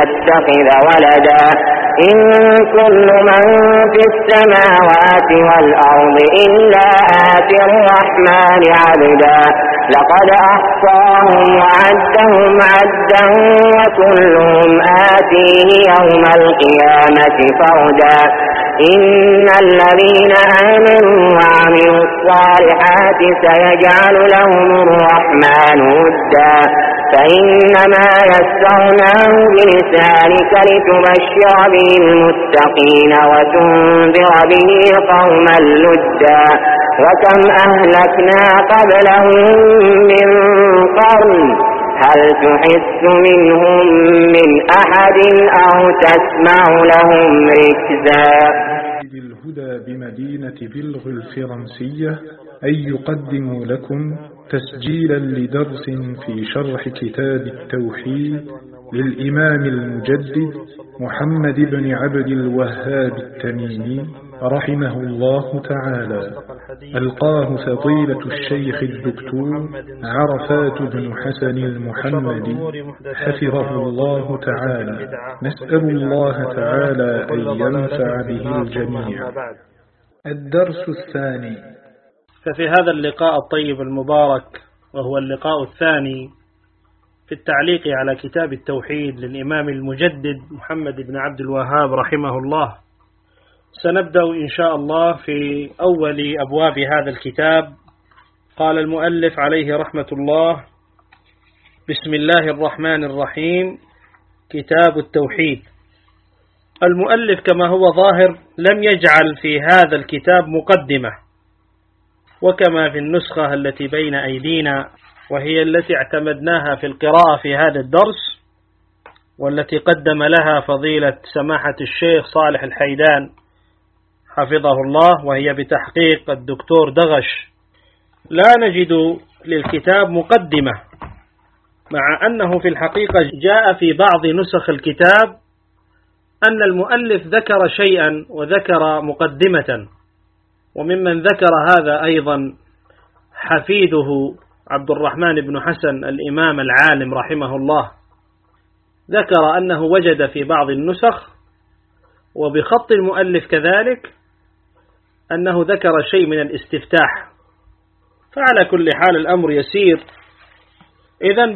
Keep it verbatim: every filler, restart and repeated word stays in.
يتخذ ولدا إن كل من في السماوات والأرض إلا آتي الرحمن عبدا لقد أحصاهم وعدهم عدا وكلهم آتيه يوم القيامة فردا إن الذين آمنوا وعملوا الصالحات سيجعل لهم الرحمن ودا فإنما يسرناه بلسانك لتبشر به المتقين وتنذر به قوما لدا وكم أهلكنا قبلهم من قرن هل تحس منهم من أحد أو تسمع لهم ركزا. الهدى بمدينة بلغ الفرنسية أن يقدموا لكم تسجيلا لدرس في شرح كتاب التوحيد للإمام المجدد محمد بن عبد الوهاب التميمي رحمه الله تعالى، ألقاه فضيلة الشيخ الدكتور عرفات بن حسن المحمدي حفظه الله تعالى. نسأل الله تعالى أن ينفع به الجميع. الدرس الثاني. ففي هذا اللقاء الطيب المبارك وهو اللقاء الثاني في التعليق على كتاب التوحيد للإمام المجدد محمد بن عبد الوهاب رحمه الله، سنبدأ إن شاء الله في أول أبواب هذا الكتاب. قال المؤلف عليه رحمة الله: بسم الله الرحمن الرحيم. كتاب التوحيد. المؤلف كما هو ظاهر لم يجعل في هذا الكتاب مقدمة، وكما في النسخة التي بين أيدينا وهي التي اعتمدناها في القراءة في هذا الدرس، والتي قدم لها فضيلة سماحة الشيخ صالح الحيدان حفظه الله، وهي بتحقيق الدكتور دغش، لا نجد للكتاب مقدمة، مع أنه في الحقيقة جاء في بعض نسخ الكتاب أن المؤلف ذكر شيئا وذكر مقدمة، وممن ذكر هذا أيضا حفيده عبد الرحمن بن حسن الإمام العالم رحمه الله، ذكر أنه وجد في بعض النسخ وبخط المؤلف كذلك أنه ذكر شيء من الاستفتاح. فعلى كل حال الأمر يسير. إذن